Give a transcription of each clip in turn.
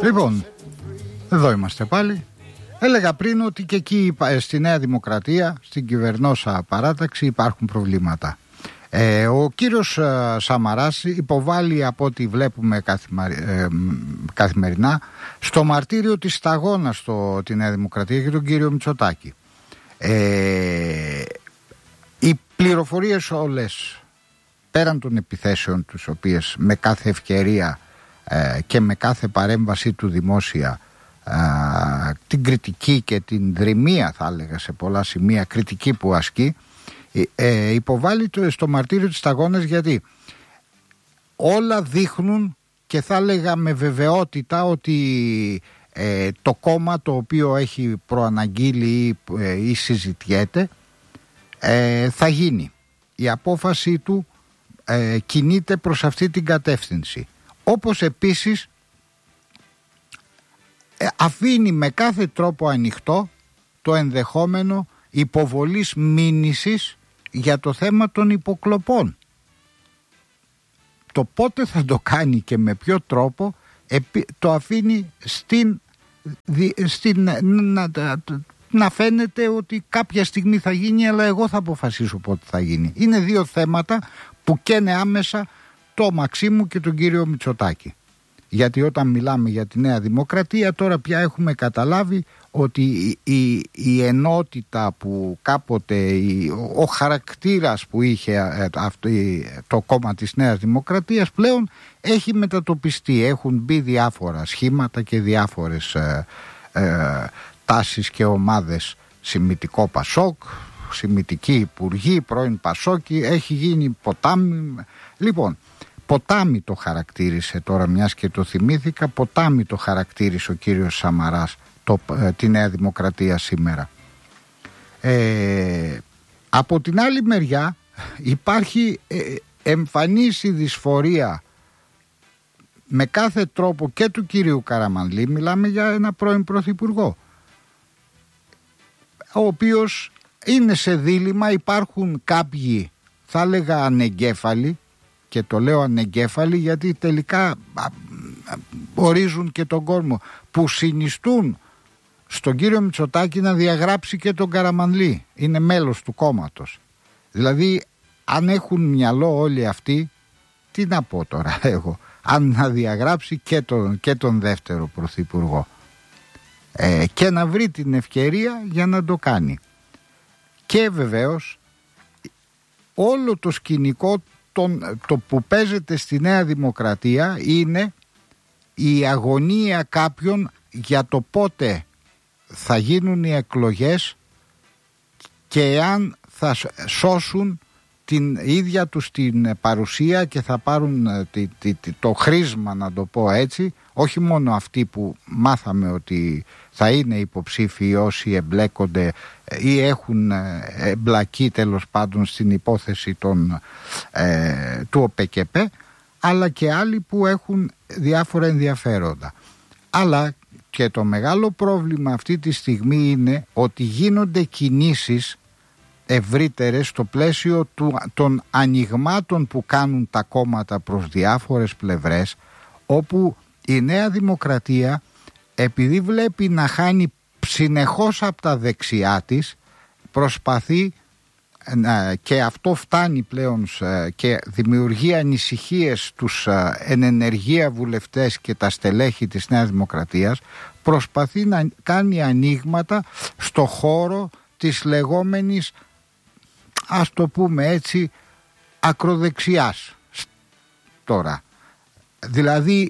Λοιπόν, εδώ είμαστε πάλι. Έλεγα πριν ότι και εκεί στη Νέα Δημοκρατία, στην κυβερνόσα παράταξη, υπάρχουν προβλήματα. Ο κύριος Σαμαράς υποβάλλει, από ό,τι βλέπουμε καθημερινά, στο μαρτύριο της σταγόνας τη Νέα Δημοκρατία και τον κύριο Μητσοτάκη. Οι πληροφορίες όλες, πέραν των επιθέσεων τους, οποίες με κάθε ευκαιρία και με κάθε παρέμβαση του δημόσια, την κριτική και την δρυμία, θα έλεγα σε πολλά σημεία, κριτική που ασκεί, υποβάλλει στο μαρτύριο της σταγόνας, γιατί όλα δείχνουν, και θα έλεγα με βεβαιότητα, ότι το κόμμα το οποίο έχει προαναγγείλει ή συζητιέται θα γίνει. Η απόφαση του κινείται προς αυτή την κατεύθυνση. Όπως επίσης αφήνει με κάθε τρόπο ανοιχτό το ενδεχόμενο υποβολής μήνυσης για το θέμα των υποκλοπών. Το πότε θα το κάνει και με ποιο τρόπο το αφήνει να φαίνεται ότι κάποια στιγμή θα γίνει, αλλά εγώ θα αποφασίσω πότε θα γίνει. Είναι δύο θέματα που καίνε άμεσα το Μαξίμου και τον κύριο Μητσοτάκη. Γιατί όταν μιλάμε για τη Νέα Δημοκρατία, τώρα πια έχουμε καταλάβει ότι η ενότητα που κάποτε, ο χαρακτήρας που είχε το κόμμα της Νέας Δημοκρατίας πλέον έχει μετατοπιστεί. Έχουν μπει διάφορα σχήματα και διάφορες τάσεις και ομάδες. Σημιτικό Πασόκ, σημιτική υπουργή, πρώην Πασόκη, έχει γίνει ποτάμι. Λοιπόν, ποτάμι το χαρακτήρισε, τώρα μιας και το θυμήθηκα, ποτάμι το χαρακτήρισε ο κύριος Σαμαράς τη Νέα Δημοκρατία σήμερα. Από την άλλη μεριά υπάρχει εμφανής η δυσφορία με κάθε τρόπο και του κυρίου Καραμανλή. Μιλάμε για ένα πρώην πρωθυπουργό, ο οποίος είναι σε δίλημμα. Υπάρχουν κάποιοι, θα έλεγα, ανεγκέφαλοι, και το λέω ανεγκέφαλοι γιατί τελικά ορίζουν και τον κόσμο, που συνιστούν στον κύριο Μητσοτάκη να διαγράψει και τον Καραμανλή. Είναι μέλος του κόμματος. Δηλαδή, αν έχουν μυαλό όλοι αυτοί, τι να πω τώρα εγώ, αν να διαγράψει και τον δεύτερο πρωθυπουργό, και να βρει την ευκαιρία για να το κάνει. Και βεβαίως όλο το σκηνικό το που παίζεται στη Νέα Δημοκρατία είναι η αγωνία κάποιων για το πότε θα γίνουν οι εκλογές και αν θα σώσουν την ίδια τους την παρουσία και θα πάρουν το χρήσμα, να το πω έτσι, όχι μόνο αυτοί που μάθαμε ότι θα είναι υποψήφιοι, όσοι εμπλέκονται ή έχουν εμπλακεί τέλος πάντων στην υπόθεση του ΟΠΕΚΕΠΕ, αλλά και άλλοι που έχουν διάφορα ενδιαφέροντα. Αλλά και το μεγάλο πρόβλημα αυτή τη στιγμή είναι ότι γίνονται κινήσεις ευρύτερες στο πλαίσιο των ανοιγμάτων που κάνουν τα κόμματα προς διάφορες πλευρές, όπου η Νέα Δημοκρατία, επειδή βλέπει να χάνει συνεχώς από τα δεξιά της, προσπαθεί, και αυτό φτάνει πλέον και δημιουργεί ανησυχίες στους εν ενεργεία βουλευτές και τα στελέχη της Νέας Δημοκρατίας, προσπαθεί να κάνει ανοίγματα στο χώρο της λεγόμενης, ας το πούμε έτσι, ακροδεξιάς τώρα. Δηλαδή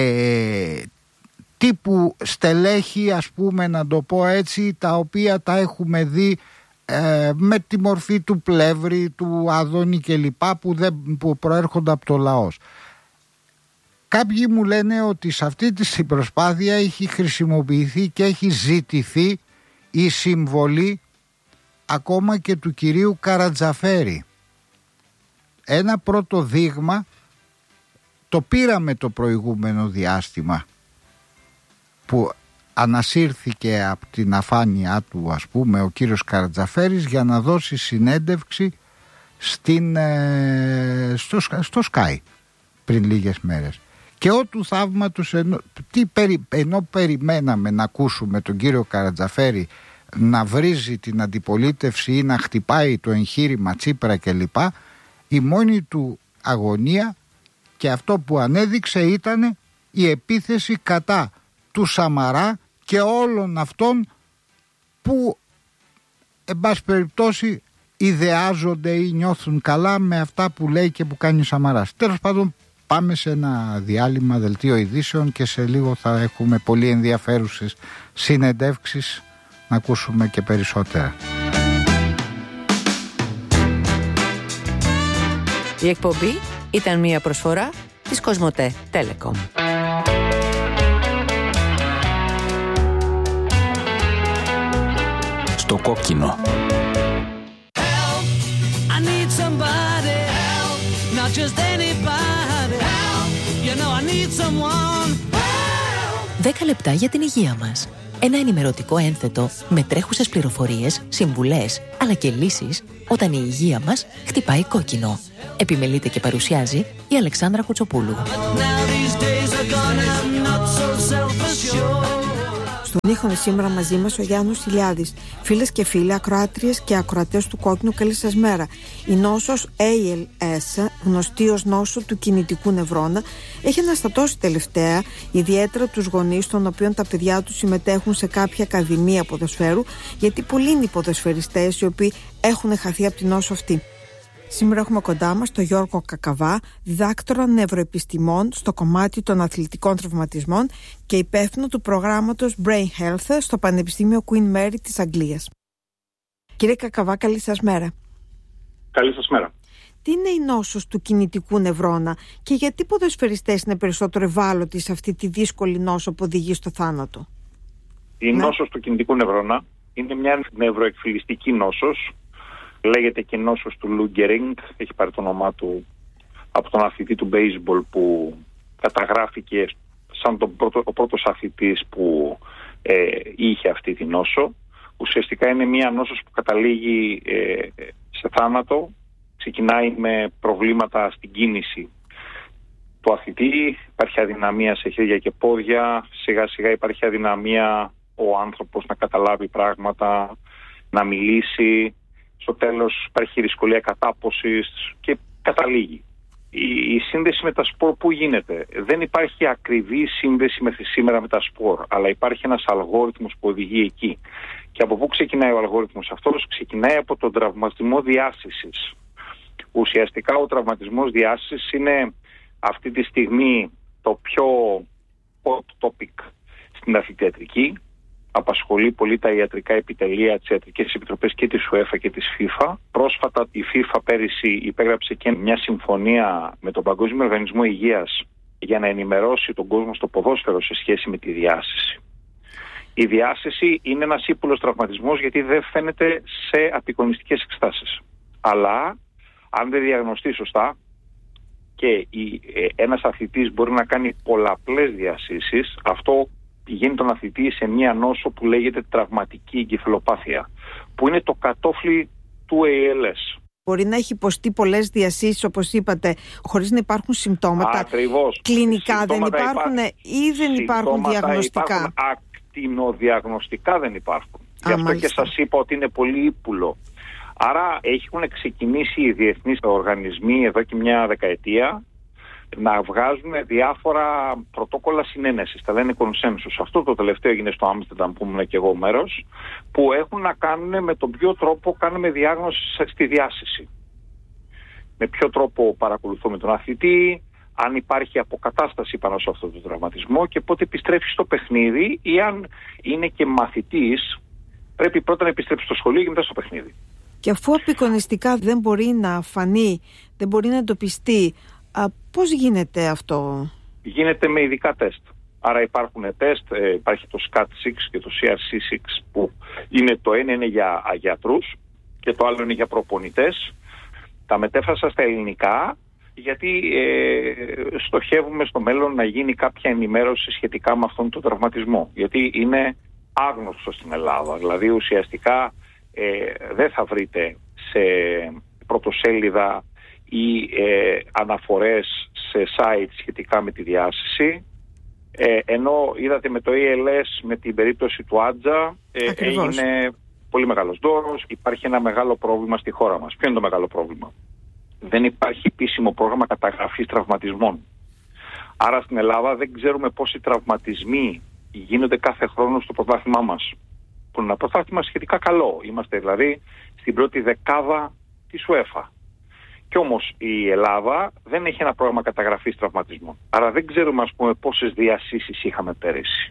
τύπου στελέχη, ας πούμε, να το πω έτσι, τα οποία τα έχουμε δει με τη μορφή του Πλεύρη, του Άδωνη κλπ, που προέρχονται από το λαός. Κάποιοι μου λένε ότι σε αυτή τη προσπάθεια έχει χρησιμοποιηθεί και έχει ζητηθεί η συμβολή ακόμα και του κυρίου Καρατζαφέρη. Ένα πρώτο δείγμα το πήραμε το προηγούμενο διάστημα, που ανασύρθηκε από την αφάνειά του, ας πούμε, ο κύριος Καρατζαφέρης για να δώσει συνέντευξη στο Sky πριν λίγες μέρες. Και ό του θαύματος, ενώ περιμέναμε να ακούσουμε τον κύριο Καρατζαφέρη να βρίζει την αντιπολίτευση ή να χτυπάει το εγχείρημα Τσίπρα κλπ, η μόνη του αγωνία και αυτό που ανέδειξε ήταν η επίθεση κατά του Σαμαρά και όλων αυτών που εν πάση περιπτώσει ιδεάζονται ή νιώθουν καλά με αυτά που λέει και που κάνει ο Σαμαράς. Τέλος πάντων, πάμε σε ένα διάλειμμα, δελτίο ειδήσεων, και σε λίγο θα έχουμε πολύ ενδιαφέρουσες συνεντεύξεις να ακούσουμε και περισσότερα. Η εκπομπή ήταν μια προσφορά της Κοσμοτέ Telecom. Στο κόκκινο. Δέκα λεπτά για την υγεία μας. Ένα ενημερωτικό ένθετο με τρέχουσες πληροφορίες, συμβουλές, αλλά και λύσεις όταν η υγεία μας χτυπάει κόκκινο. Επιμελείται και παρουσιάζει η Αλεξάνδρα Κουτσοπούλου. Στον ήχο σήμερα μαζί μας ο Γιάννος Ηλιάδης. Φίλες και φίλοι, ακροάτριες και ακροατές του κόκκινου, καλή σας μέρα. Η νόσος ALS, γνωστή ως νόσο του κινητικού νευρώνα, έχει αναστατώσει τελευταία, ιδιαίτερα τους γονείς των οποίων τα παιδιά τους συμμετέχουν σε κάποια ακαδημία ποδοσφαίρου, γιατί πολλοί είναι οι ποδοσφαιριστές οι οποίοι έχουν χαθεί από την νόσο αυτή. Σήμερα έχουμε κοντά μας τον Γιώργο Κακαβά, διδάκτορα νευροεπιστημών στο κομμάτι των αθλητικών τραυματισμών και υπεύθυνο του προγράμματος Brain Health στο Πανεπιστήμιο Queen Mary της Αγγλίας. Κύριε Κακαβά, καλή σας μέρα. Καλή σας μέρα. Τι είναι η νόσος του κινητικού νευρώνα και γιατί οι ποδοσφαιριστές είναι περισσότερο ευάλωτοι σε αυτή τη δύσκολη νόσο που οδηγεί στο θάνατο? Η νόσος του κινητικού νευρώνα είναι μια νευροεκφυλιστική νόσος. Λέγεται και νόσος του Λου Γκερίνγκ, έχει πάρει το όνομά του από τον αθλητή του baseball που καταγράφηκε σαν ο πρώτος αθλητής που είχε αυτή τη νόσο. Ουσιαστικά είναι μια νόσος που καταλήγει σε θάνατο, ξεκινάει με προβλήματα στην κίνηση του αθλητή, υπάρχει αδυναμία σε χέρια και πόδια, σιγά σιγά υπάρχει αδυναμία ο άνθρωπος να καταλάβει πράγματα, να μιλήσει. Στο τέλος υπάρχει δυσκολία κατάποσης και καταλήγει. Η σύνδεση με τα σπορ που γίνεται? Δεν υπάρχει ακριβή σύνδεση μέχρι σήμερα με τα σπορ, αλλά υπάρχει ένας αλγόριθμος που οδηγεί εκεί. Και από πού ξεκινάει ο αλγόριθμος αυτός? Ξεκινάει από τον τραυματισμό διάσησης. Ουσιαστικά ο τραυματισμός διάσησης είναι αυτή τη στιγμή το πιο hot topic στην αθλητιατρική. Απασχολεί πολύ τα ιατρικά επιτελεία, τις ιατρικές επιτροπές και της UEFA και της FIFA. Πρόσφατα η FIFA πέρυσι υπέγραψε και μια συμφωνία με τον Παγκόσμιο Οργανισμό Υγείας για να ενημερώσει τον κόσμο στο ποδόσφαιρο σε σχέση με τη διάσηση. Η διάσηση είναι ένας ύπουλος τραυματισμός γιατί δεν φαίνεται σε απεικονιστικές εξετάσεις. Αλλά αν δεν διαγνωστεί σωστά και ένας αθλητής μπορεί να κάνει πολλαπλές διασύσεις, αυτό πηγαίνει τον αθλητή σε μια νόσο που λέγεται τραυματική εγκεφαλοπάθεια, που είναι το κατόφλι του ALS. Μπορεί να έχει υποστεί πολλές διασύσεις, όπως είπατε, χωρίς να υπάρχουν συμπτώματα. Ακριβώς. Κλινικά συμπτώματα δεν υπάρχουν ή δεν υπάρχουν διαγνωστικά? Υπάρχουν ακτινοδιαγνωστικά, δεν υπάρχουν. Γι' αυτό και σας είπα ότι είναι πολύ ύπουλο. Άρα έχουν ξεκινήσει οι διεθνείς οργανισμοί εδώ και μια δεκαετία να βγάζουν διάφορα πρωτόκολλα συνένεσης, τα λένε consensus. Αυτό το τελευταίο έγινε στο Άμστερνταμ που ήμουν και εγώ μέρος, που έχουν να κάνουν με τον ποιο τρόπο κάνουμε διάγνωση στη διάσηση. Με ποιο τρόπο παρακολουθούμε τον αθλητή, αν υπάρχει αποκατάσταση πάνω σε αυτό το τραυματισμό και πότε επιστρέφει στο παιχνίδι, ή αν είναι και μαθητής, πρέπει πρώτα να επιστρέψει στο σχολείο και μετά στο παιχνίδι. Και αφού απεικονιστικά δεν μπορεί να φανεί, δεν μπορεί να εντοπιστεί, πώς γίνεται αυτό? Γίνεται με ειδικά τεστ. Άρα υπάρχουν τεστ, υπάρχει το SCAT-6 και το CRC-6 που είναι το ένα είναι για γιατρούς και το άλλο είναι για προπονητές. Τα μετέφρασα στα ελληνικά γιατί στοχεύουμε στο μέλλον να γίνει κάποια ενημέρωση σχετικά με αυτόν τον τραυματισμό. Γιατί είναι άγνωστο στην Ελλάδα. Δηλαδή ουσιαστικά δεν θα βρείτε σε πρωτοσέλιδα ή αναφορές σε site σχετικά με τη διάσηση. Ενώ είδατε με το ELS, με την περίπτωση του Άτζα, έγινε πολύ μεγάλος δώρος. Υπάρχει ένα μεγάλο πρόβλημα στη χώρα μας. Ποιο είναι το μεγάλο πρόβλημα? Δεν υπάρχει επίσημο πρόγραμμα καταγραφής τραυματισμών. Άρα στην Ελλάδα δεν ξέρουμε πόσοι τραυματισμοί γίνονται κάθε χρόνο στο πρωτάθλημά μας. Που είναι ένα πρωτάθλημα σχετικά καλό. Είμαστε δηλαδή στην πρώτη δεκάδα της UEFA. Κι όμως η Ελλάδα δεν έχει ένα πρόγραμμα καταγραφής τραυματισμών. Άρα δεν ξέρουμε, ας πούμε, πόσες διασύσεις είχαμε πέρυσι.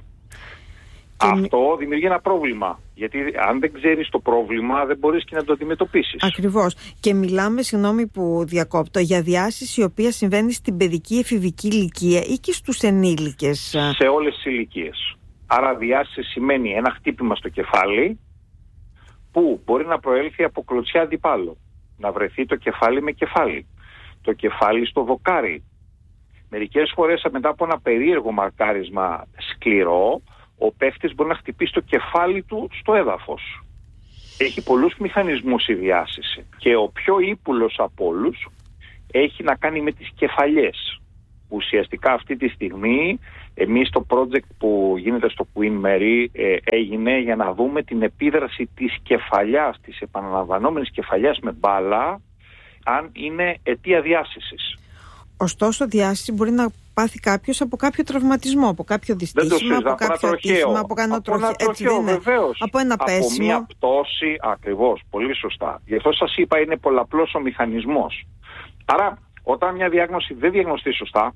Αυτό δημιουργεί ένα πρόβλημα. Γιατί αν δεν ξέρεις το πρόβλημα, δεν μπορείς και να το αντιμετωπίσεις. Ακριβώς. Και μιλάμε, συγγνώμη που διακόπτω, για διάσηση η οποία συμβαίνει στην παιδική εφηβική ηλικία ή και στους ενήλικες? Σε όλες τις ηλικίες. Άρα διάσηση σημαίνει ένα χτύπημα στο κεφάλι που μπορεί να προέλθει από κλωτσιά αντιπάλου. Να βρεθεί το κεφάλι με κεφάλι. Το κεφάλι στο δοκάρι. Μερικές φορές μετά από ένα περίεργο μαρκάρισμα σκληρό, ο παίχτης μπορεί να χτυπήσει το κεφάλι του στο έδαφος. Έχει πολλούς μηχανισμούς η διάσηση. Και ο πιο ύπουλος από όλους έχει να κάνει με τις κεφαλιές. Ουσιαστικά αυτή τη στιγμή εμείς το project που γίνεται στο Queen Mary έγινε για να δούμε την επίδραση της κεφαλιάς, της επαναλαμβανόμενης κεφαλιάς με μπάλα, αν είναι αιτία διάσησης. Ωστόσο, διάσηση μπορεί να πάθει κάποιος από κάποιο τραυματισμό, από κάποιο δυστύχημα, από κάποιο ατύχημα, από ένα τροχαίο, βεβαίως. Από ένα πέσιμο. Από μια πτώση, ακριβώς, πολύ σωστά. Γι' αυτό σας είπα, είναι πολλαπλός ο μηχανισμός. Άρα, όταν μια διάγνωση δεν διαγνωστεί σωστά,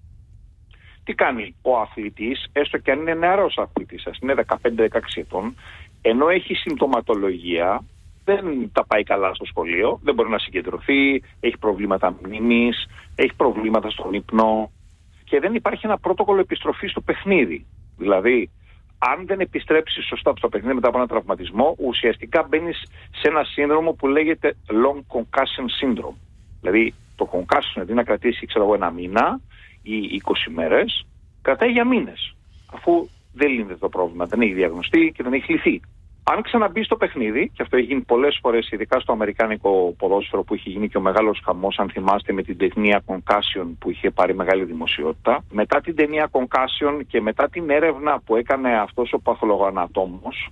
τι κάνει ο αθλητής, έστω και αν είναι νεαρός αθλητής, ας είναι 15-16 ετών, ενώ έχει συμπτωματολογία, δεν τα πάει καλά στο σχολείο, δεν μπορεί να συγκεντρωθεί, έχει προβλήματα μνήμης, έχει προβλήματα στον ύπνο και δεν υπάρχει ένα πρότοκολλο επιστροφής στο παιχνίδι. Δηλαδή, αν δεν επιστρέψεις σωστά στο παιχνίδι μετά από ένα τραυματισμό, ουσιαστικά μπαίνεις σε ένα σύνδρομο που λέγεται Long Concussion Syndrome. Δηλαδή, το concussion αντί να κρατήσει, ένα μήνα ή 20 μέρες, κρατάει για μήνες, αφού δεν λύνεται το πρόβλημα, δεν έχει διαγνωστεί και δεν έχει λυθεί. Αν ξαναμπεί στο παιχνίδι, και αυτό έχει γίνει πολλές φορές, ειδικά στο αμερικάνικο ποδόσφαιρο που είχε γίνει και ο μεγάλος χαμός, αν θυμάστε, με την ταινία Concussion που είχε πάρει μεγάλη δημοσιότητα, μετά την ταινία Concussion και μετά την έρευνα που έκανε αυτός ο παθολογοανατόμος,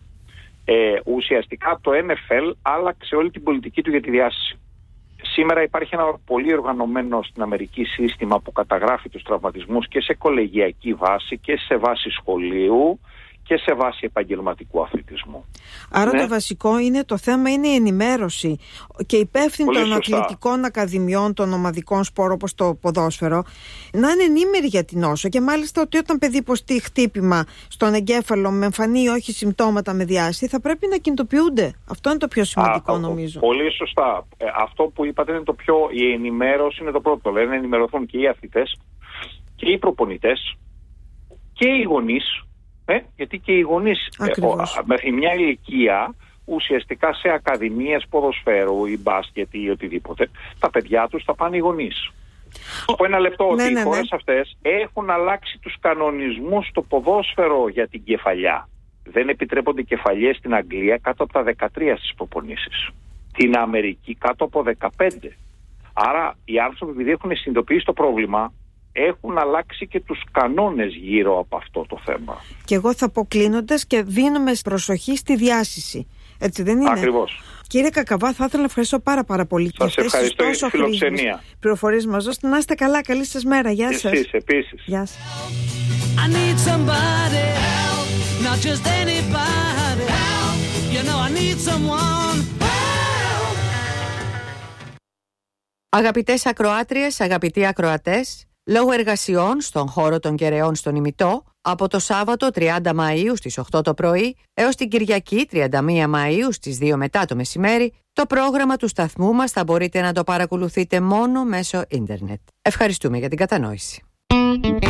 ουσιαστικά το NFL άλλαξε όλη την πολιτική του για τη διάσηση. Σήμερα υπάρχει ένα πολύ οργανωμένο στην Αμερική σύστημα που καταγράφει τους τραυματισμούς και σε κολεγιακή βάση και σε βάση σχολείου και σε βάση επαγγελματικού αθλητισμού. Άρα το βασικό είναι, το θέμα είναι η ενημέρωση και υπεύθυνοι των αθλητικών ακαδημιών, των ομαδικών σπόρων όπως το ποδόσφαιρο, να είναι ενήμεροι για την νόσο και μάλιστα ότι όταν παιδί υποστεί χτύπημα στον εγκέφαλο με εμφανή ή όχι συμπτώματα με διάσηση, θα πρέπει να κινητοποιούνται. Αυτό είναι το πιο σημαντικό νομίζω. Πολύ σωστά. Αυτό που είπατε είναι το πιο, η ενημέρωση είναι το πρώτο. Λένε να ενημερωθούν και οι αθλητές και οι προπονητές και οι γονείς. Γιατί και οι γονείς μέχρι μια ηλικία ουσιαστικά σε ακαδημίες ποδοσφαίρου ή μπάσκετ ή οτιδήποτε, τα παιδιά τους θα πάνε οι γονείς. Από ένα λεπτό ότι οι χώρες αυτές έχουν αλλάξει τους κανονισμούς στο ποδόσφαιρο για την κεφαλιά. Δεν επιτρέπονται κεφαλιές στην Αγγλία κάτω από τα 13 στις προπονήσεις. Στην Αμερική κάτω από 15. Άρα οι άνθρωποι, επειδή έχουν συνειδητοποιήσει το πρόβλημα, έχουν αλλάξει και τους κανόνες γύρω από αυτό το θέμα. Και εγώ θα πω κλείνοντας και δίνουμε προσοχή στη διάσηση. Έτσι δεν είναι? Ακριβώς. Κύριε Κακαβά, θα ήθελα να ευχαριστώ πάρα πολύ. Σας ευχαριστώ για τη φιλοξενία. Πληροφορίες μας δώσετε. Να είστε καλά, καλή σας μέρα. Γεια σας. Εσείς επίσης. Γεια σας. Αγαπητές ακροάτριες, αγαπητοί ακροατές, λόγω εργασιών στον χώρο των Κεραιών στον Ημιτό, από το Σάββατο 30 Μαΐου στις 8 το πρωί έως την Κυριακή 31 Μαΐου στις 2 μετά το μεσημέρι, το πρόγραμμα του σταθμού μας θα μπορείτε να το παρακολουθείτε μόνο μέσω ίντερνετ. Ευχαριστούμε για την κατανόηση.